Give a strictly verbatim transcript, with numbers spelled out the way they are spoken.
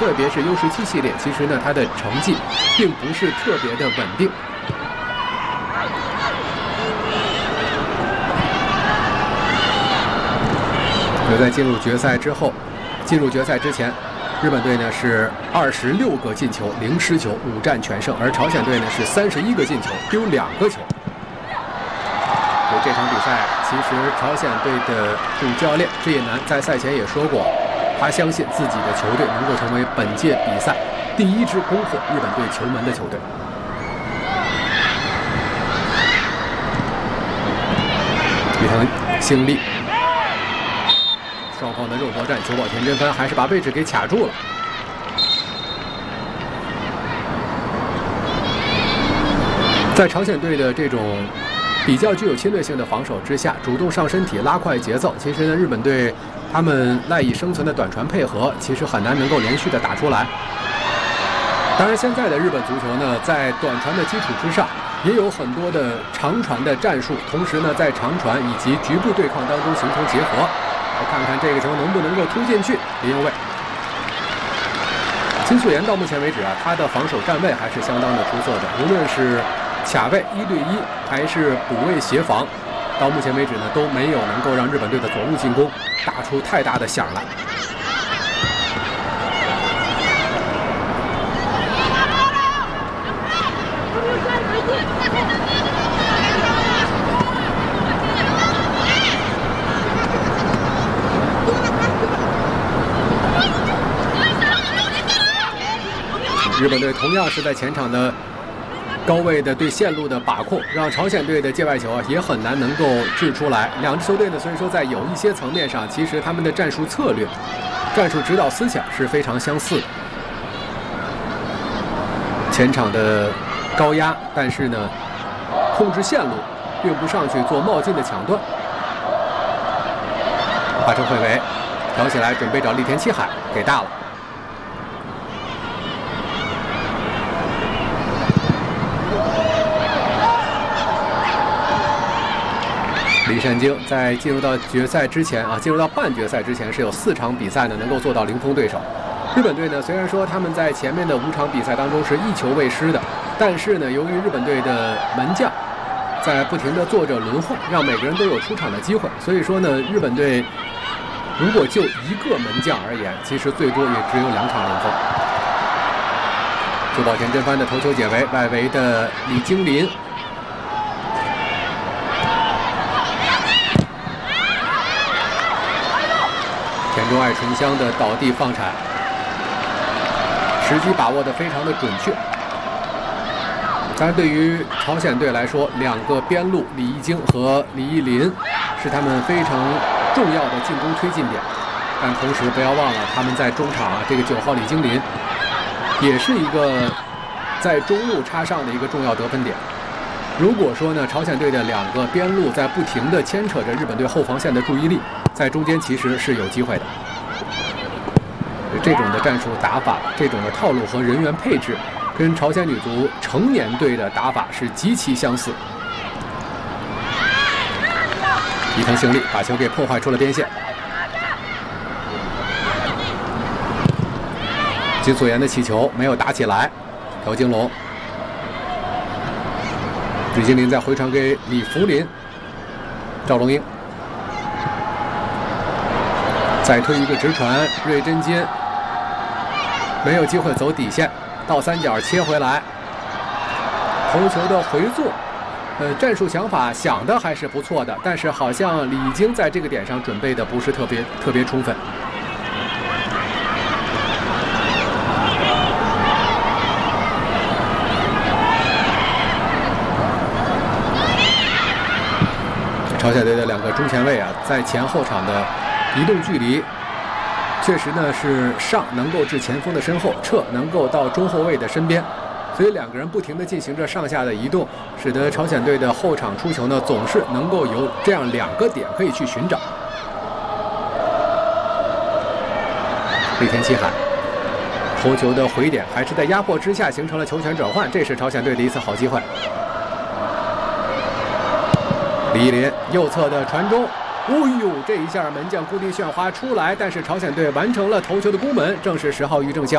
特别是 U 十七系列，其实呢他的成绩并不是特别的稳定。而在进入决赛之后，进入决赛之前，日本队呢是二十六个进球零失球，五战全胜，而朝鲜队呢是三十一个进球丢两个球。所以这场比赛，其实朝鲜队的主教练这也南在赛前也说过，他相信自己的球队能够成为本届比赛第一支攻破日本队球门的球队。伊藤兴利。双方的肉搏战，久保田真帆还是把位置给卡住了。在朝鲜队的这种比较具有侵略性的防守之下，主动上身体拉快节奏，其实呢，日本队他们赖以生存的短传配合，其实很难能够连续的打出来。当然，现在的日本足球呢，在短传的基础之上，也有很多的长传的战术，同时呢，在长传以及局部对抗当中形成结合。来看看这个球能不能够突进去。林右卫，金素妍到目前为止啊，他的防守站位还是相当的出色的，无论是卡位一对一，还是补位协防，到目前为止呢都没有能够让日本队的左路进攻打出太大的响来。日本队同样是在前场的高位的对线路的把控，让朝鲜队的界外球啊也很难能够掷出来。两支球队呢，所以说在有一些层面上，其实他们的战术策略、战术指导思想是非常相似的。前场的高压，但是呢，控制线路，并不上去做冒进的抢断。华城惠维挑起来，准备找栗田七海，给大了。李善京在进入到决赛之前啊，进入到半决赛之前是有四场比赛呢能够做到零封对手。日本队呢，虽然说他们在前面的五场比赛当中是一球未失的，但是呢，由于日本队的门将在不停的做着轮换，让每个人都有出场的机会，所以说呢，日本队如果就一个门将而言，其实最多也只有两场零封。久保田真帆的头球解围，外围的李京林。田中爱纯香的倒地放铲，时机把握的非常的准确。当然，对于朝鲜队来说，两个边路李义京和李义林是他们非常重要的进攻推进点。但同时不要忘了，他们在中场啊，这个九号李京林也是一个在中路插上的一个重要得分点。如果说呢，朝鲜队的两个边路在不停地牵扯着日本队后防线的注意力，在中间其实是有机会的。这种的战术打法，这种的套路和人员配置，跟朝鲜女足成年队的打法是极其相似。伊藤兴利把球给破坏出了边线。金素妍的起球没有打起来，朴京龙。李金林再回传给李福林，赵龙英再推一个直传，芮真金没有机会走底线，倒三角切回来，头球的回做，呃，战术想法想的还是不错的，但是好像李京在这个点上准备的不是特别特别充分。朝鲜队的两个中前卫啊，在前后场的移动距离，确实呢是上能够至前锋的身后，撤能够到中后卫的身边，所以两个人不停地进行着上下的移动，使得朝鲜队的后场出球呢总是能够有这样两个点可以去寻找。栗田七海头球的回点还是在压迫之下形成了球权转换，这是朝鲜队的一次好机会。李依林右侧的传中，哦呦，这一下门将固定炫滑出来，但是朝鲜队完成了头球的攻门，正是十号于正湘。